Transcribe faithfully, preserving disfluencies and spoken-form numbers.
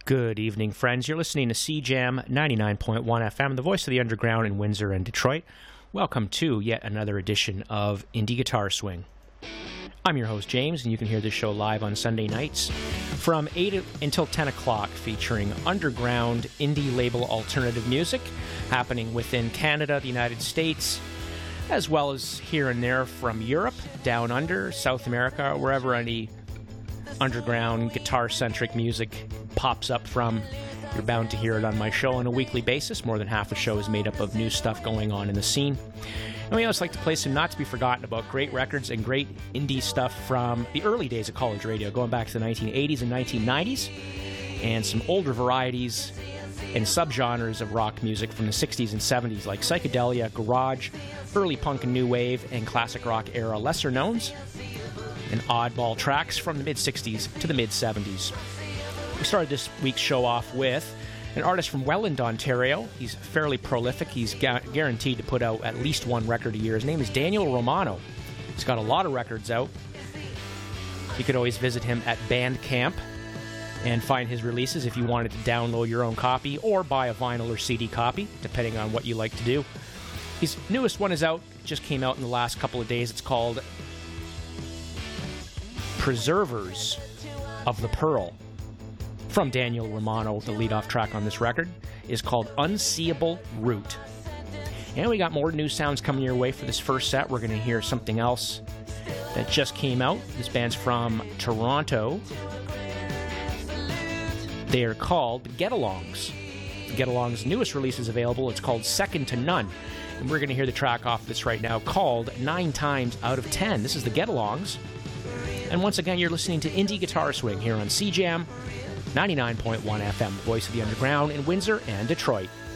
Good evening, friends. You're listening to C Jam ninety-nine point one F M, the voice of the underground in Windsor and Detroit. Welcome to yet another edition of Indie Guitar Swing. I'm your host, James, and you can hear this show live on Sunday nights from eight until ten o'clock, featuring underground indie label alternative music happening within Canada, the United States, as well as here and there from Europe, down under, South America, wherever any underground guitar-centric music pops up from. You're bound to hear it on my show on a weekly basis. More than half the show is made up of new stuff going on in the scene. And we always like to play some not-to-be-forgotten about great records and great indie stuff from the early days of college radio, going back to the nineteen eighties and nineteen nineties, and some older varieties and subgenres of rock music from the sixties and seventies, like psychedelia, garage, early punk and new wave, and classic rock era lesser-knowns, and oddball tracks from the mid-sixties to the mid-seventies. We started this week's show off with an artist from Welland, Ontario. He's fairly prolific. He's gu- guaranteed to put out at least one record a year. His name is Daniel Romano. He's got a lot of records out. You could always visit him at Bandcamp and find his releases if you wanted to download your own copy or buy a vinyl or C D copy, depending on what you like to do. His newest one is out. It just came out in the last couple of days. It's called Preservers of the Pearl. From Daniel Romano, the lead-off track on this record is called Unseeable Root. And we got more new sounds coming your way for this first set. We're going to hear something else that just came out. This band's from Toronto. They are called Get-Alongs. Get-Along's newest release is available. It's called Second to None. And we're going to hear the track off this right now called Nine Times Out of Ten. This is the Get-Alongs. And once again, you're listening to Indie Guitar Swing here on C Jam ninety-nine point one F M, voice of the underground in Windsor and Detroit.